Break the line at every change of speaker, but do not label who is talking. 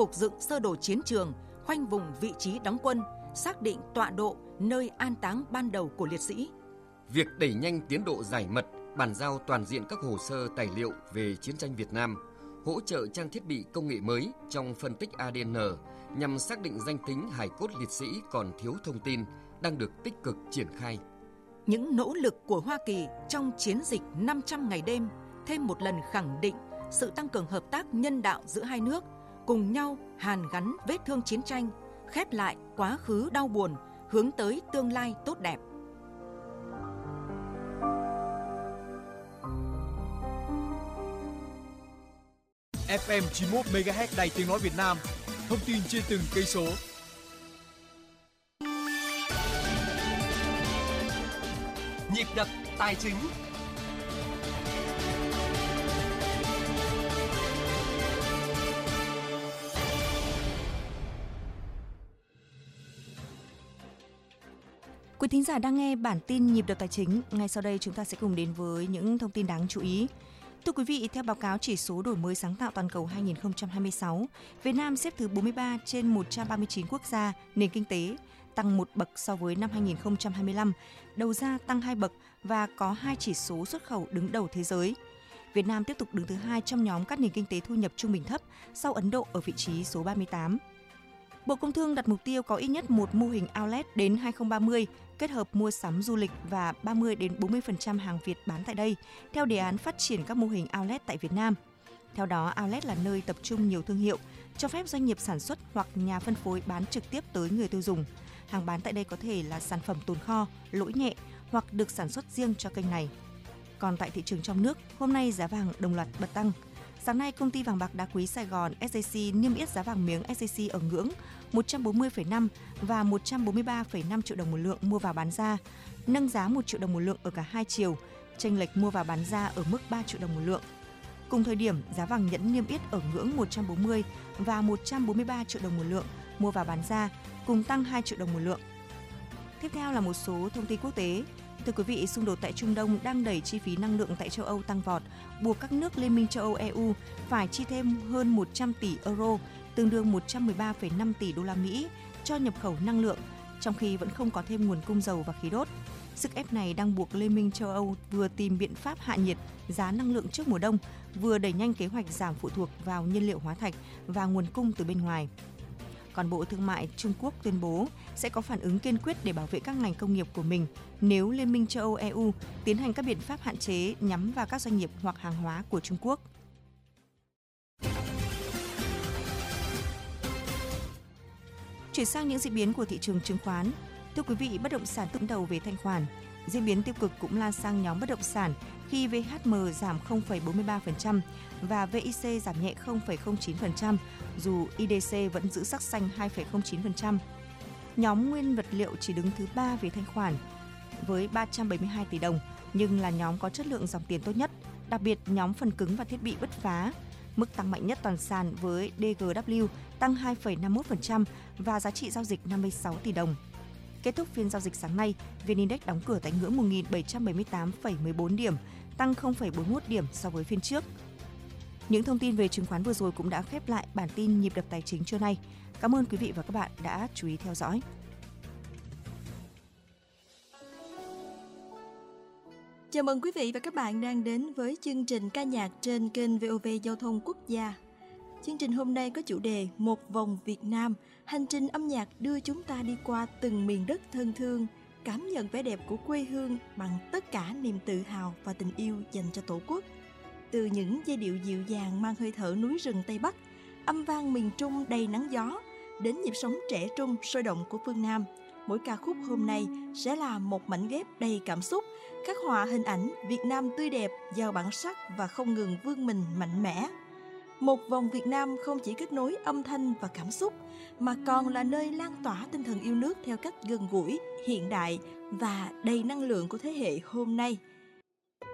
phục dựng sơ đồ chiến trường, khoanh vùng vị trí đóng quân, xác định tọa độ nơi an táng ban đầu của liệt sĩ.
Việc đẩy nhanh tiến độ giải mật, bàn giao toàn diện các hồ sơ tài liệu về chiến tranh Việt Nam, hỗ trợ trang thiết bị công nghệ mới trong phân tích ADN nhằm xác định danh tính hài cốt liệt sĩ còn thiếu thông tin đang được tích cực triển khai.
Những nỗ lực của Hoa Kỳ trong chiến dịch 500 ngày đêm thêm một lần khẳng định sự tăng cường hợp tác nhân đạo giữa hai nước, cùng nhau hàn gắn vết thương chiến tranh, khép lại quá khứ đau buồn, hướng tới tương lai tốt đẹp.
FM 91 MHz Đài Tiếng nói Việt Nam. Thông tin trên từng cây số.
Nhịp đập tài chính.
Quý thính giả đang nghe bản tin Nhịp đập tài chính. Ngay sau đây chúng ta sẽ cùng đến với những thông tin đáng chú ý. Thưa quý vị, theo báo cáo chỉ số đổi mới sáng tạo toàn cầu 2026, Việt Nam xếp thứ 43 trên 139 quốc gia, nền kinh tế, tăng một bậc so với năm 2025, đầu ra tăng 2 bậc và có 2 chỉ số xuất khẩu đứng đầu thế giới. Việt Nam tiếp tục đứng thứ 2 trong nhóm các nền kinh tế thu nhập trung bình thấp, sau Ấn Độ ở vị trí số 38. Bộ Công Thương đặt mục tiêu có ít nhất một mô hình outlet đến 2030, kết hợp mua sắm du lịch và 30 đến 40% hàng Việt bán tại đây, theo đề án phát triển các mô hình outlet tại Việt Nam. Theo đó, outlet là nơi tập trung nhiều thương hiệu, cho phép doanh nghiệp sản xuất hoặc nhà phân phối bán trực tiếp tới người tiêu dùng. Hàng bán tại đây có thể là sản phẩm tồn kho, lỗi nhẹ hoặc được sản xuất riêng cho kênh này. Còn tại thị trường trong nước, hôm nay giá vàng đồng loạt bật tăng. Sáng nay, công ty vàng bạc đá quý Sài Gòn SJC niêm yết giá vàng miếng SJC ở ngưỡng 140,5 và 143,5 triệu đồng một lượng mua vào bán ra, nâng giá 1 triệu đồng một lượng ở cả hai chiều, chênh lệch mua vào bán ra ở mức 3 triệu đồng một lượng. Cùng thời điểm, giá vàng nhẫn niêm yết ở ngưỡng 140 và 143 triệu đồng một lượng mua vào bán ra, cùng tăng 2 triệu đồng một lượng. Tiếp theo là một số thông tin quốc tế. Thưa quý vị, xung đột tại Trung Đông đang đẩy chi phí năng lượng tại châu Âu tăng vọt, buộc các nước Liên minh châu Âu EU phải chi thêm hơn 100 tỷ euro, tương đương 113,5 tỷ đô la Mỹ cho nhập khẩu năng lượng, trong khi vẫn không có thêm nguồn cung dầu và khí đốt. Sức ép này đang buộc Liên minh châu Âu vừa tìm biện pháp hạ nhiệt giá năng lượng trước mùa đông, vừa đẩy nhanh kế hoạch giảm phụ thuộc vào nhiên liệu hóa thạch và nguồn cung từ bên ngoài. Còn Bộ Thương mại Trung Quốc tuyên bố sẽ có phản ứng kiên quyết để bảo vệ các ngành công nghiệp của mình nếu Liên minh châu Âu EU tiến hành các biện pháp hạn chế nhắm vào các doanh nghiệp hoặc hàng hóa của Trung Quốc. Chuyển sang những diễn biến của thị trường chứng khoán. Thưa quý vị, bất động sản dẫn đầu về thanh khoản. Diễn biến tiêu cực cũng lan sang nhóm bất động sản khi VHM giảm 0,43% và VIC giảm nhẹ 0,09%, dù IDC vẫn giữ sắc xanh 2,09%. Nhóm nguyên vật liệu chỉ đứng thứ 3 về thanh khoản với 372 tỷ đồng, nhưng là nhóm có chất lượng dòng tiền tốt nhất, đặc biệt nhóm phần cứng và thiết bị bứt phá. Mức tăng mạnh nhất toàn sàn với DGW tăng 2,51% và giá trị giao dịch 56 tỷ đồng. Kết thúc phiên giao dịch sáng nay, VN Index đóng cửa tại ngưỡng 1.778,14 điểm, tăng 0,41 điểm so với phiên trước. Những thông tin về chứng khoán vừa rồi cũng đã khép lại bản tin Nhịp đập tài chính trưa nay. Cảm ơn quý vị và các bạn đã chú ý theo dõi.
Chào mừng quý vị và các bạn đang đến với chương trình ca nhạc trên kênh VOV Giao thông Quốc gia. Chương trình hôm nay có chủ đề Một vòng Việt Nam, hành trình âm nhạc đưa chúng ta đi qua từng miền đất thân thương, cảm nhận vẻ đẹp của quê hương bằng tất cả niềm tự hào và tình yêu dành cho Tổ quốc. Từ những giai điệu dịu dàng mang hơi thở núi rừng Tây Bắc, âm vang miền Trung đầy nắng gió, đến nhịp sống trẻ trung sôi động của phương Nam, mỗi ca khúc hôm nay sẽ là một mảnh ghép đầy cảm xúc, khắc họa hình ảnh Việt Nam tươi đẹp, giàu bản sắc và không ngừng vươn mình mạnh mẽ. Một vòng Việt Nam không chỉ kết nối âm thanh và cảm xúc, mà còn là nơi lan tỏa tinh thần yêu nước theo cách gần gũi, hiện đại và đầy năng lượng của thế hệ hôm nay.